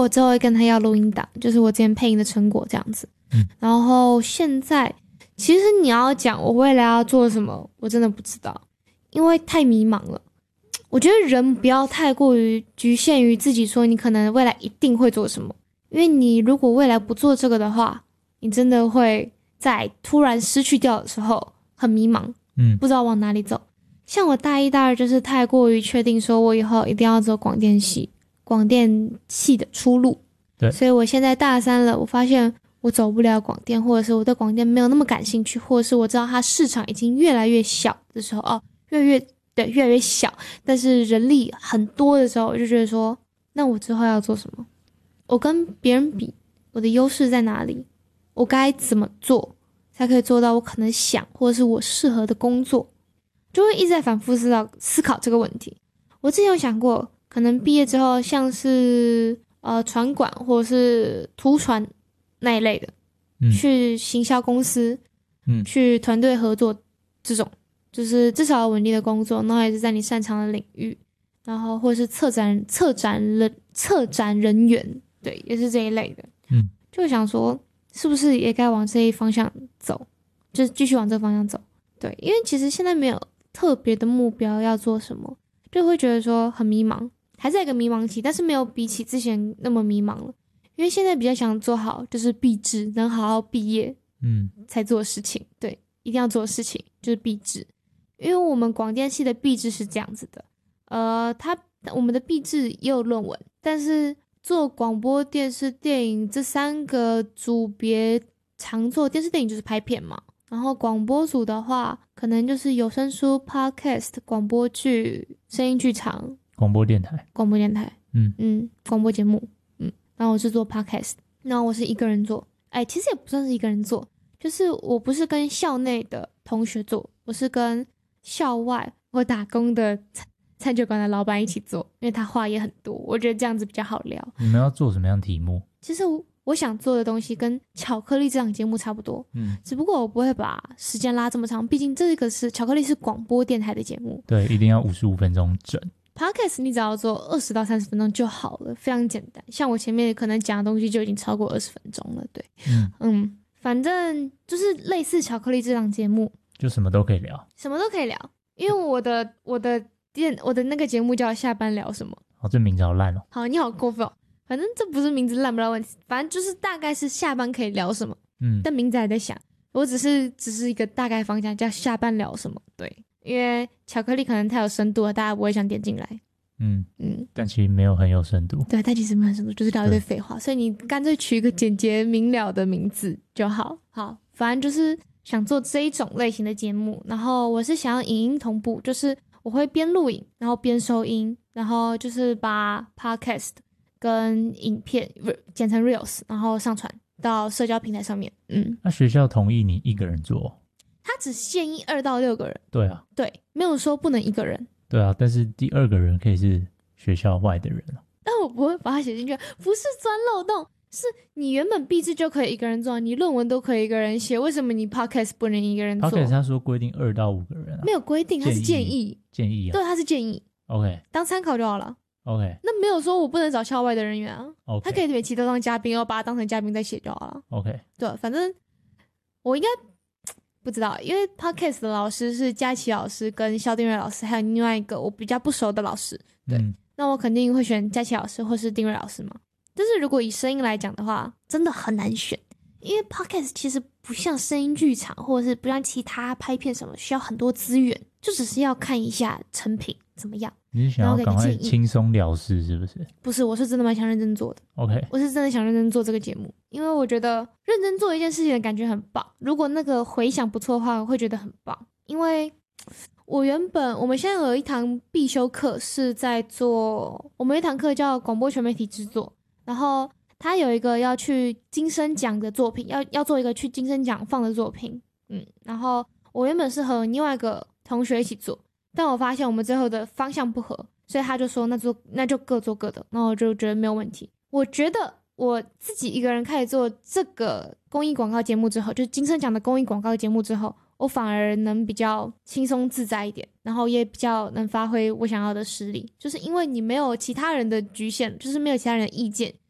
我之后会跟他要录音档，就是我之前配音的成果这样子。然后现在其实你要讲我未来要做什么，我真的不知道，因为太迷茫了。我觉得人不要太过于局限于自己说你可能未来一定会做什么，因为你如果未来不做这个的话，你真的会在突然失去掉的时候很迷茫，不知道往哪里走。像我大一大二就是太过于确定说我以后一定要走广电系的出路， 对，所以我现在大三了，我发现我走不了广电，或者是我对广电没有那么感兴趣，或者是我知道它市场已经越来越小的时候，越来越小，但是人力很多的时候，我就觉得说，那我之后要做什么？我跟别人比，我的优势在哪里？我该怎么做才可以做到我可能想或者是我适合的工作？就会一直在反复思考这个问题。我之前有想过，可能毕业之后像是传管或者是图传那一类的，去行销公司，去团队合作这种，就是至少有稳定的工作，然后也是在你擅长的领域，然后或者是策展人员，对，也是这一类的。就想说是不是也该往这一方向走，就是继续往这个方向走。对，因为其实现在没有特别的目标要做什么，就会觉得说很迷茫，还在一个迷茫期，但是没有比起之前那么迷茫了。因为现在比较想做好就是毕制，能好好毕业才做的事情。对，一定要做的事情就是毕制。因为我们广电系的毕制是这样子的，我们的毕制也有论文，但是做广播电视电影这三个组别常做，电视电影就是拍片嘛，然后广播组的话可能就是有声书、 podcast、 广播剧、声音剧场、 广播电台， 广播节目。然后我是做 podcast， 然后我是一个人做，其实也不算是一个人做，就是我不是跟校内的同学做，我是跟校外我打工的餐酒馆的老板一起做，因为他话也很多，我觉得这样子比较好聊。 你们要做什么样的题目？ 其实我想做的东西跟巧克力这档节目差不多，只不过我不会把时间拉这么长，毕竟这个是巧克力是广播电台的节目， 对，一定要55分钟整。 Podcast 你只要做20到30分钟就好了，非常简单。像我前面可能讲的东西就已经超过20分钟了，对，反正就是类似巧克力这档节目， 就什么都可以聊， 什么都可以聊。因为我的那个节目叫下班聊什么。 这名字好烂哦。 好，你好过分哦。反正这不是名字烂不烂问题，反正就是大概是下班可以聊什么。但名字还在想，我只是一个大概方向，叫下班聊什么。对。因为巧克力可能太有深度了，大家不会想点进来。 但其实没有很有深度。 对，但其实没有很深度，就是聊一堆废话，所以你干脆取一个简洁明了的名字就好。好，反正就是想做这一种类型的节目，然后我是想要影音同步，就是我会边录影，然后边收音，然后就是把 podcast 跟影片剪成 reels， 然后上传到社交平台上面。 那学校同意你一个人做？ 他只建议2到6个人。 对啊， 对，没有说不能一个人。 对啊，但是第2个人可以是学校外的人。 但我不会把它写进去，不是钻漏洞，是你原本毕制就可以一个人做，你论文都可以一个人写，为什么你 podcast 不能一个人做？ podcast 他说规定2到5个人没有规定，他是建议。 建议啊。 对，他是建议。 OK， 当参考就好了。 OK， 那没有说我不能找校外的人员啊。 OK， 他可以每期都当嘉宾，然后把他当成嘉宾再写就好了。 OK， 对，反正我应该不知道，因为 podcast 的老师是佳琪老师跟肖定瑞老师，还有另外一个我比较不熟的老师。对，那我肯定会选佳琪老师或是定瑞老师嘛。但是如果以声音来讲的话，真的很难选，因为 podcast 其实不像声音剧场或者是不像其他拍片什么需要很多资源，就只是要看一下成品怎么样。 你是想要赶快轻松了事是不是？ 不是，我是真的蛮想认真做的。 OK， 我是真的想认真做这个节目，因为我觉得认真做一件事情的感觉很棒，如果那个回响不错的话我会觉得很棒。因为我们现在有一堂必修课是在做，我们有一堂课叫广播全媒体制作，然后他有一个要去金声奖的作品，要做一个去金声奖放的作品。然后我原本是和另外一个同学一起做，但我发现我们最后的方向不合，所以他就说那就各做各的，然后我就觉得没有问题。我觉得我自己一个人开始做这个公益广告节目之后，就是金声奖的公益广告节目之后，我反而能比较轻松自在一点，然后也比较能发挥我想要的实力，就是因为你没有其他人的局限，就是没有其他人的意见，